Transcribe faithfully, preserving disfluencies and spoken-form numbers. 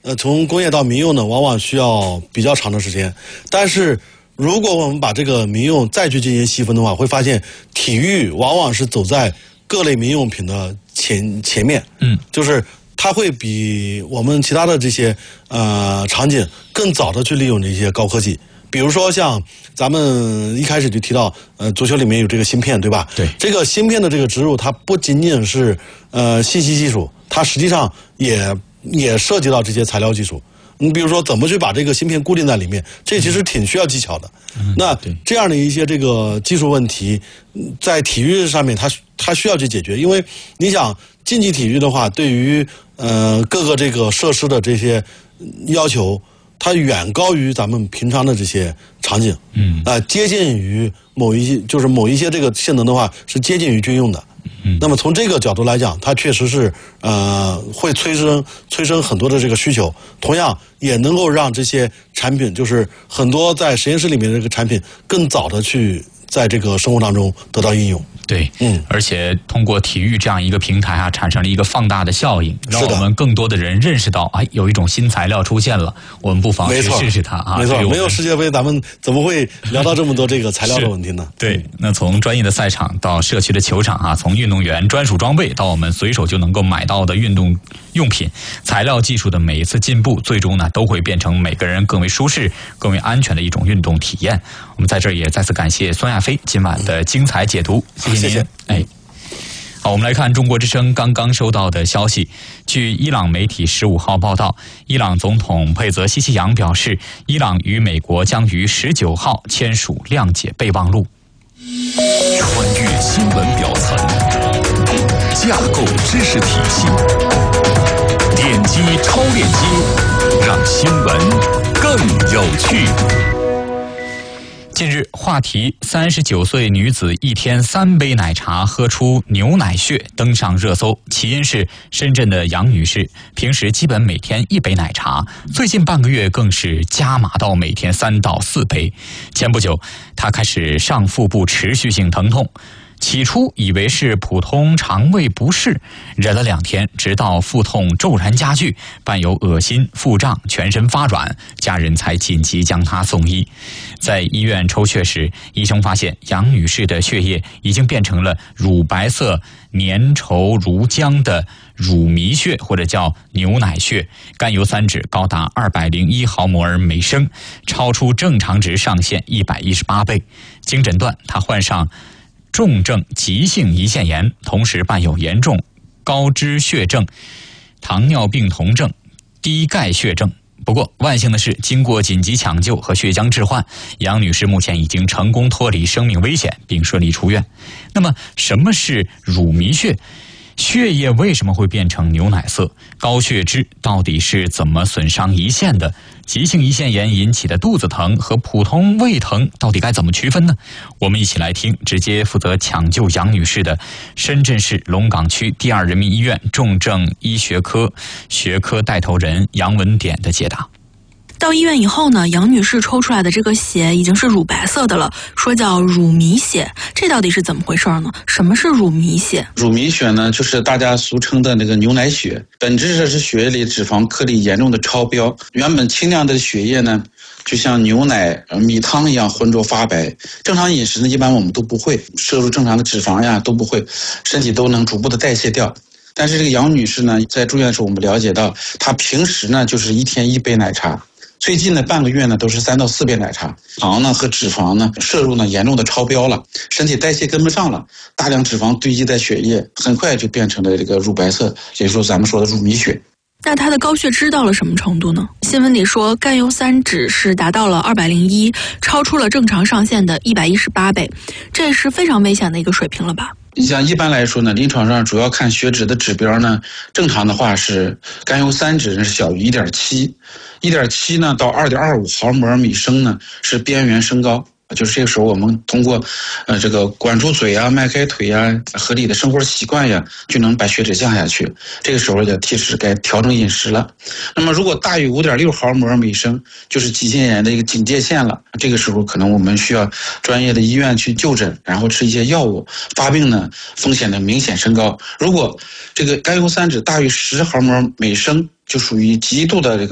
呃，从工业到民用呢，往往需要比较长的时间。但是，如果我们把这个民用再去进行细分的话，会发现体育往往是走在各类民用品的前前面。嗯，就是它会比我们其他的这些呃场景更早的去利用这些高科技。比如说像咱们一开始就提到，呃，足球里面有这个芯片，对吧？ 对， 这个芯片的这个植入，它不仅仅是呃信息技术，它实际上也也涉及到这些材料技术。你比如说怎么去把这个芯片固定在里面，这其实挺需要技巧的。嗯、那这样的一些这个技术问题，在体育上面它它需要去解决，因为你想竞技体育的话，对于呃各个这个设施的这些要求，它远高于咱们平常的这些场景。嗯，呃，接近于某一些就是某一些这个性能的话，是接近于军用的。嗯，那么从这个角度来讲，它确实是呃会催生催生很多的这个需求，同样也能够让这些产品，就是很多在实验室里面的这个产品，更早的去在这个生活当中得到应用。 对，嗯，而且通过体育这样一个平台啊，产生了一个放大的效应，让我们更多的人认识到，哎，有一种新材料出现了，我们不妨去试试它啊。 没错，没有世界杯，咱们怎么会聊到这么多这个材料的问题呢？ 对，那从专业的赛场到社区的球场啊，从运动员专属装备到我们随手就能够买到的运动用品，材料技术的每一次进步，最终呢都会变成每个人更为舒适、更为安全的一种运动体验。我们在这儿也再次感谢孙亚飞今晚的精彩解读，谢谢您。谢谢。哎，好，我们来看中国之声刚刚收到的消息。据伊朗媒体十五号报道，伊朗总统佩泽西奇扬表示，伊朗与美国将于十九号签署谅解备忘录。 穿越新闻表层，架构知识体系，点击超链接，让新闻更有趣。 近日，话题三十九岁女子一天三杯奶茶喝出牛奶血登上热搜，起因是深圳的杨女士平时基本每天一杯奶茶，最近半个月更是加码到每天三到四杯。前不久，她开始上腹部持续性疼痛。起初以为是普通肠胃不适，忍了两天，直到腹痛骤然加剧，伴有恶心、腹胀、全身发软，家人才紧急将她送医。在医院抽血时，医生发现杨女士的血液已经变成了乳白色、粘稠如浆的乳糜血，或者叫牛奶血，甘油三酯高达二百零一毫摩尔每升，超出正常值上限一百一十八倍。经诊断，她患上重症急性胰腺炎，同时伴有严重高脂血症、糖尿病酮症、低钙血症。不过万幸的是，经过紧急抢救和血浆置换，杨女士目前已经成功脱离生命危险，并顺利出院。那么什么是乳糜血？血液为什么会变成牛奶色？高血脂到底是怎么损伤胰腺的？急性胰腺炎引起的肚子疼和普通胃疼到底该怎么区分呢？我们一起来听直接负责抢救杨女士的深圳市龙岗区第二人民医院重症医学科学科带头人杨文典的解答。 到医院以后呢，杨女士抽出来的这个血已经是乳白色的了，说叫乳糜血，这到底是怎么回事呢？什么是乳糜血？ 乳糜血呢，就是大家俗称的那个牛奶血，本质上是血液里脂肪颗粒严重的超标，原本清亮的血液呢，就像牛奶、米汤一样浑浊发白。正常饮食呢，一般我们都不会摄入正常的脂肪呀，都不会，身体都能逐步的代谢掉。但是这个杨女士呢，在住院的时候我们了解到，她平时呢就是一天一杯奶茶。最近的半个月呢，都是三到四杯奶茶，糖呢和脂肪呢摄入呢严重的超标了，身体代谢跟不上了，大量脂肪堆积在血液，很快就变成了这个乳白色，也就是说咱们说的乳糜血。 那她的高血脂到了什么程度呢？新闻里说甘油三酯是达到了二百零一，超出了正常上限的一百一十八倍，这是非常危险的一个水平了吧？ 你像一般来说呢，临床上主要看血脂的指标呢，正常的话是甘油三酯是小于 一点七， 一点七 呢到 二点二五毫摩尔每升呢是边缘升高。就是这个时候我们通过呃这个管住嘴啊、迈开腿啊、合理的生活习惯呀，就能把血脂降下去。这个时候就提示该调整饮食了。那么如果大于 五点六毫摩尔每升，就是急性炎的一个警戒线了。这个时候可能我们需要专业的医院去就诊，然后吃一些药物，发病呢风险的明显升高。如果这个甘油三酯大于十毫摩尔每升，就属于极度的这个